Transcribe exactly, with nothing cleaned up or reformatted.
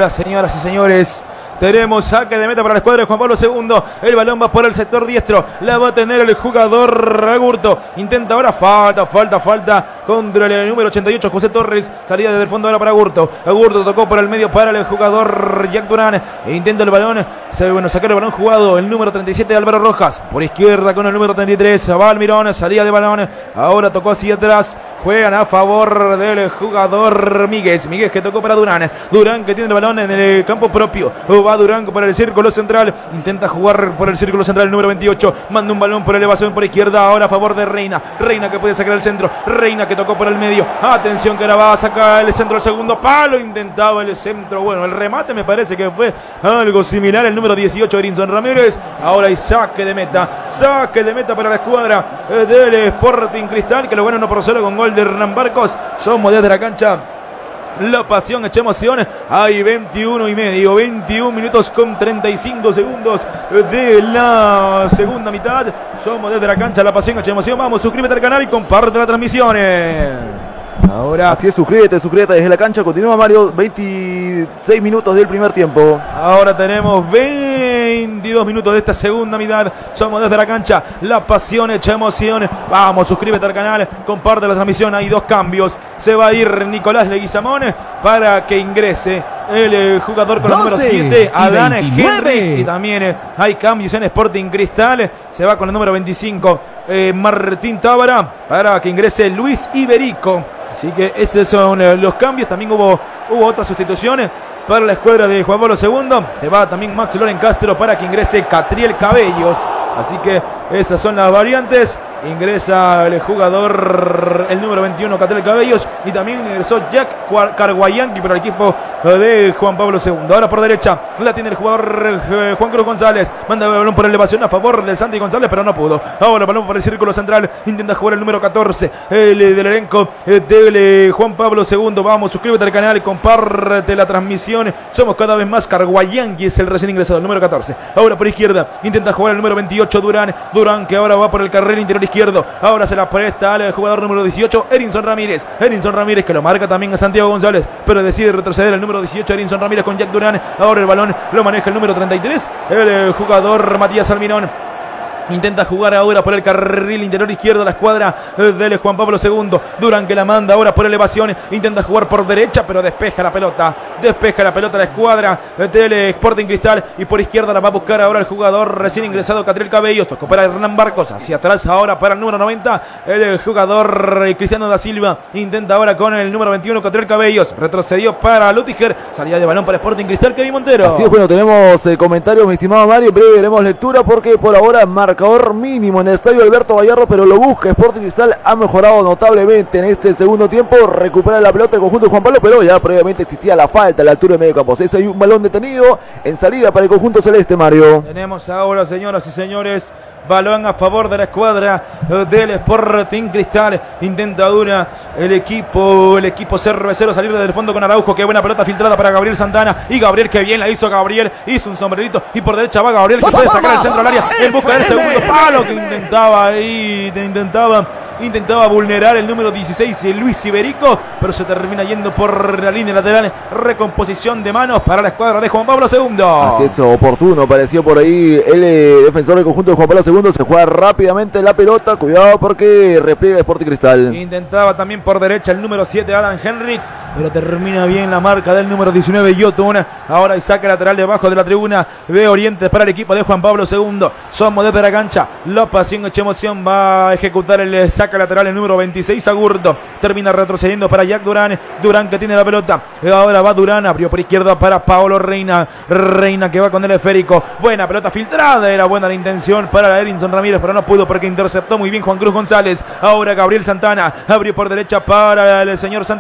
Ahora, señoras y señores, tenemos saque de meta para la escuadra de Juan Pablo segundo. El balón va por el sector diestro. La va a tener el jugador Agurto. Intenta ahora, falta, falta, falta contra el número ochenta y ocho, José Torres. Salida desde el fondo ahora para Agurto. Agurto tocó por el medio para el jugador Jack Durán. Intenta el balón. Se, bueno, sacar el balón jugado. El número treinta y siete de Álvaro Rojas. Por izquierda con el número treinta y tres. Va Almirón. Salida de balón. Ahora tocó hacia atrás. Juegan a favor del jugador Míguez. Míguez que tocó para Durán. Durán que tiene el balón en el campo propio. Va Durán para el círculo central. Intenta jugar por el círculo central el número veintiocho. Manda un balón por elevación por izquierda. Ahora a favor de Reina. Reina que puede sacar el centro. Reina que tocó por el medio. Atención que ahora va a sacar el centro al segundo palo. Intentaba el centro. Bueno, el remate me parece que fue algo similar. El número dieciocho, Erinson Ramírez. Ahora hay saque de meta. Saque de meta para la escuadra del Sporting Cristal. Que lo bueno no por cero con gol de Hernán Barcos. Somos desde la cancha. La pasión, echa emoción. Hay veintiuno y medio, veintiún minutos con treinta y cinco segundos de la segunda mitad. Somos desde la cancha, la pasión, echa emoción. Vamos, suscríbete al canal y comparte las transmisiones. Ahora, así es, suscríbete, suscríbete desde la cancha. Continúa Mario, veintiséis minutos del primer tiempo. Ahora tenemos veintidós minutos de esta segunda mitad. Somos desde la cancha, la pasión hecha emoción. Vamos, suscríbete al canal, comparte la transmisión. Hay dos cambios. Se va a ir Nicolás Leguizamón para que ingrese el eh, jugador con el número siete, Adán Henrix. Y también eh, hay cambios en Sporting Cristal. Se va con el número veinticinco, eh, Martín Tábara, para que ingrese Luis Iberico. Así que esos son eh, los cambios. También hubo, hubo otras sustituciones para la escuadra de Juan Pablo segundo. Se va también Max Loren Castro para que ingrese Catriel Cabellos. Así que esas son las variantes. Ingresa el jugador, el número veintiuno, Catriel Cabellos. Y también ingresó Jack Carguayanqui para el equipo de Juan Pablo segundo. Ahora por derecha la tiene el jugador eh, Juan Cruz González. Manda el balón por elevación a favor del Santi González, pero no pudo. Ahora el balón por el círculo central. Intenta jugar el número catorce, el eh, del elenco eh, del eh, Juan Pablo segundo. Vamos, suscríbete al canal, comparte la transmisión. Somos cada vez más. Carguayanqui es el recién ingresado, el número catorce. Ahora por izquierda intenta jugar el número veintiocho, Durán. Durán que ahora va por el carril interior izquierdo. Ahora se la presta al jugador número dieciocho, Erinson Ramírez. Erinson Ramírez que lo marca también a Santiago González, pero decide retroceder el número dieciocho, Erinson Ramírez con Jack Durán. Ahora el balón lo maneja el número treinta y tres, el jugador Matías Almirón. Intenta jugar ahora por el carril interior izquierdo la escuadra del Juan Pablo segundo. Durán que la manda ahora por elevación. Intenta jugar por derecha, pero despeja la pelota. Despeja la pelota la escuadra del Sporting Cristal. Y por izquierda la va a buscar ahora el jugador recién ingresado, Catriel Cabellos. Tocó para Hernán Barcos. Hacia atrás ahora para el número noventa, el jugador Cristiano da Silva. Intenta ahora con el número veintiuno, Catriel Cabellos. Retrocedió para Lutiger. Salida de balón para Sporting Cristal, Kevin Montero. Así es, bueno, tenemos eh, comentarios, mi estimado Mario. Breve veremos lectura porque por ahora marca marcador mínimo en el estadio Alberto Gallardo, pero lo busca Sporting Cristal. Ha mejorado notablemente en este segundo tiempo. Recupera la pelota el conjunto de Juan Pablo, pero ya previamente existía la falta a la altura de medio campo. Ese hay un balón detenido en salida para el conjunto celeste, Mario. Tenemos ahora, señoras y señores, balón a favor de la escuadra del Sporting Cristal. Intenta una el equipo, el equipo cervecero salir desde el fondo con Araujo. Qué buena pelota filtrada para Gabriel Santana. Y Gabriel, que bien la hizo Gabriel. Hizo un sombrerito y por derecha va Gabriel, que puede sacar el centro al área en busca del segundo palo que intentaba ahí, intentaba, intentaba vulnerar el número dieciséis, Luis Iberico, pero se termina yendo por la línea lateral. Recomposición de manos para la escuadra de Juan Pablo segundo. Así es, oportuno, pareció por ahí el eh, defensor del conjunto de Juan Pablo segundo. Se juega rápidamente la pelota, cuidado porque repliega Sporting Cristal. Intentaba también por derecha el número siete, Adam Henrix, pero termina bien la marca del número diecinueve, Yotun. Ahora hay saque lateral debajo de la tribuna de Orientes para el equipo de Juan Pablo segundo. Somos desde la cancha, la pasión hecha emoción. Va a ejecutar el saque lateral el número veintiséis, Agurto. Termina retrocediendo para Jack Durán. Durán que tiene la pelota. Ahora va Durán, abrió por izquierda para Paolo Reina. Reina que va con el esférico. Buena pelota filtrada, era buena la intención para Erinson Ramírez, pero no pudo porque interceptó muy bien Juan Cruz González. Ahora Gabriel Santana abrió por derecha para el señor Santana.